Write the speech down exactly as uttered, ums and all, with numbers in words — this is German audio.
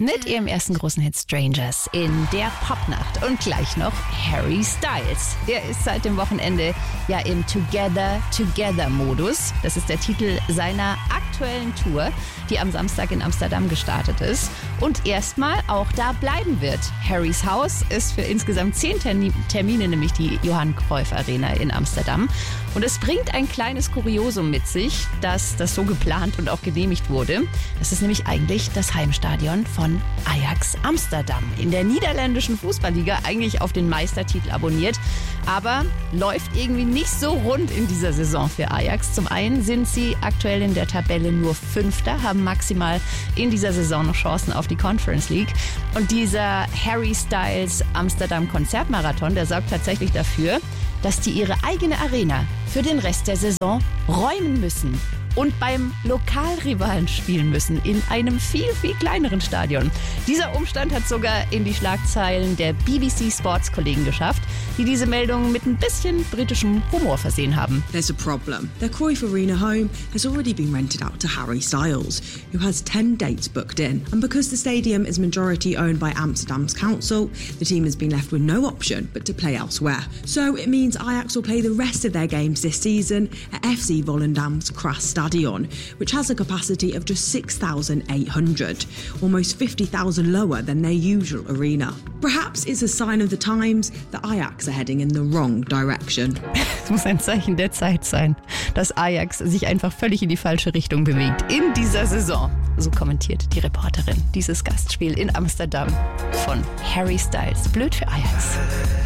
mit ihrem ersten großen Hit Strangers in der Popnacht. Und gleich noch Harry Styles. Der ist seit dem Wochenende ja im Together Together Modus. Das ist der Titel seiner aktuellen Tour, die am Samstag in Amsterdam gestartet ist und erstmal auch da bleiben wird. Harrys Haus ist für insgesamt zehn Termine, nämlich die Johann Cruyff Arena in Amsterdam. Und es bringt ein kleines Kuriosum mit sich, dass das so geplant und auch genehmigt wurde. Das ist nämlich eigentlich das Heimstadion von Ajax Amsterdam. In der niederländischen Fußballliga eigentlich auf den Meistertitel abonniert, aber läuft irgendwie nicht so rund in dieser Saison für Ajax. Zum einen sind sie aktuell in der Tabelle nur Fünfter, haben maximal in dieser Saison noch Chancen auf die Conference League. Und dieser Harry Styles Amsterdam Konzertmarathon, der sorgt tatsächlich dafür, dass die ihre eigene Arena für den Rest der Saison räumen müssen und beim Lokalrivalen spielen müssen in einem viel, viel kleineren Stadion. Dieser Umstand hat sogar in die Schlagzeilen der B B C Sports Kollegen geschafft, die diese Meldung mit ein bisschen britischem Humor versehen haben. There's a problem. Their Cruyff Arena home has already been rented out to Harry Styles, who has ten dates booked in. And because the stadium is majority owned by Amsterdam's council, the team has been left with no option but to play elsewhere. So it means Ajax will play the rest of their games this season at F C Volendam's Kras Stadion, which has a capacity of just six thousand eight hundred, almost fifty thousand lower than their usual arena. Perhaps it's a sign of the times that Ajax are heading in the wrong direction. Es muss ein Zeichen der Zeit sein, dass Ajax sich einfach völlig in die falsche Richtung bewegt in dieser Saison. So kommentiert die Reporterin dieses Gastspiel in Amsterdam von Harry Styles. Blöd für Ajax.